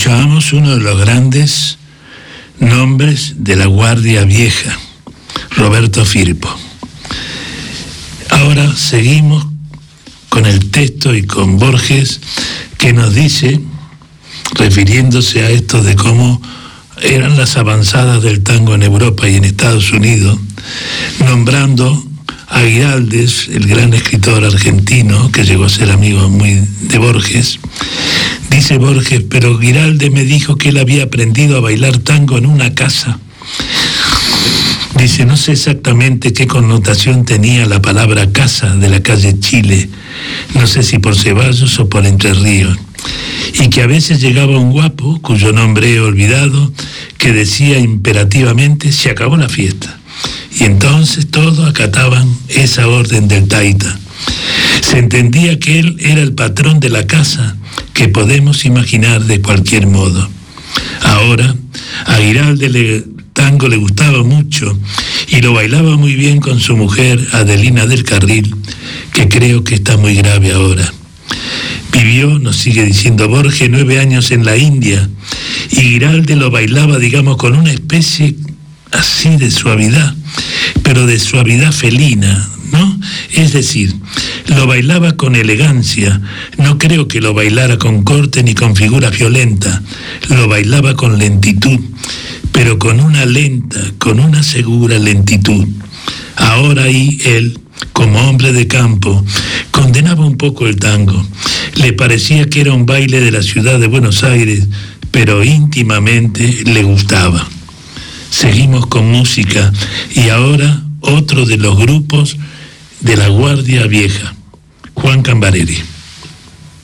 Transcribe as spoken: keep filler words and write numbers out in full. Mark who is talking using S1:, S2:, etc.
S1: Escuchábamos uno de los grandes nombres de la Guardia Vieja, Roberto Firpo. Ahora seguimos con el texto y con Borges, que nos dice, refiriéndose a esto de cómo eran las avanzadas del tango en Europa y en Estados Unidos, nombrando a Guiraldes, el gran escritor argentino, que llegó a ser amigo muy de Borges. Dice Borges, pero Guiraldes me dijo que él había aprendido a bailar tango en una casa. Dice, no sé exactamente qué connotación tenía la palabra casa de la calle Chile, no sé si por Ceballos o por Entre Ríos, y que a veces llegaba un guapo, cuyo nombre he olvidado, que decía imperativamente, se acabó la fiesta. Y entonces todos acataban esa orden del taita. Se entendía que él era el patrón de la casa, que podemos imaginar de cualquier modo. Ahora, a Guiraldes le, tango le gustaba mucho y lo bailaba muy bien con su mujer Adelina del Carril, que creo que está muy grave ahora. Vivió, nos sigue diciendo Borges, nueve años en la India, y Guiraldes lo bailaba, digamos, con una especie así de suavidad, pero de suavidad felina, ¿no? Es decir, lo bailaba con elegancia, no creo que lo bailara con corte ni con figura violenta, lo bailaba con lentitud, pero con una lenta, con una segura lentitud. Ahora ahí él, como hombre de campo, condenaba un poco el tango. Le parecía que era un baile de la ciudad de Buenos Aires, pero íntimamente le gustaba. Seguimos con música y ahora otro de los grupos de la Guardia Vieja, Juan Cambareri.